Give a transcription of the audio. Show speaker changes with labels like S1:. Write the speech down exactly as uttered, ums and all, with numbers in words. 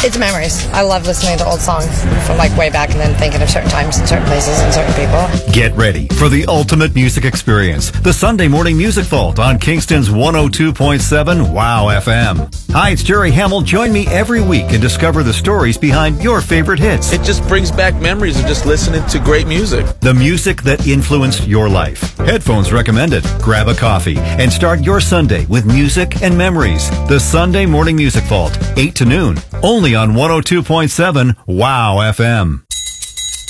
S1: It's memories. I love listening to old songs from like way back and then thinking of certain times and certain places and certain people.
S2: Get ready for the ultimate music experience. The Sunday Morning Music Vault on Kingston's one oh two point seven Wow F M. Hi, it's Jerry Hamill. Join me every week and discover the stories behind your favorite hits.
S3: It just brings back memories of just listening to great music.
S2: The music that influenced your life. Headphones recommended. Grab a coffee and start your Sunday with music and memories. The Sunday Morning Music Vault, eight to noon, only on one oh two point seven Wow F M.